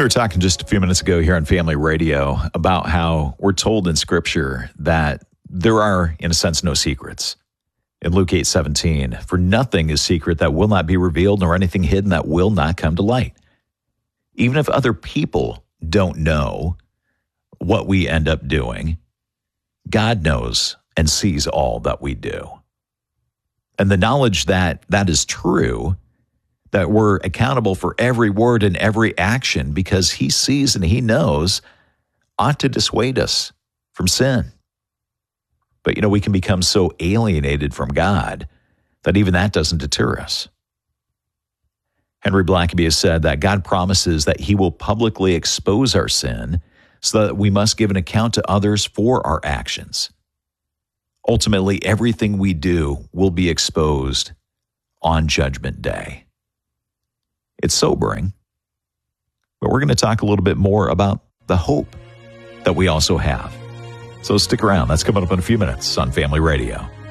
We were talking just a few minutes ago here on Family Radio about how we're told in Scripture that there are, in a sense, no secrets. In Luke 8:17, for nothing is secret that will not be revealed, nor anything hidden that will not come to light. Even if other people don't know what we end up doing, God knows and sees all that we do. And the knowledge that that is true, that we're accountable for every word and every action because he sees and he knows, ought to dissuade us from sin. But, we can become so alienated from God that even that doesn't deter us. Henry Blackaby has said that God promises that he will publicly expose our sin so that we must give an account to others for our actions. Ultimately, everything we do will be exposed on Judgment Day. It's sobering, but we're going to talk a little bit more about the hope that we also have. So stick around. That's coming up in a few minutes on Family Radio.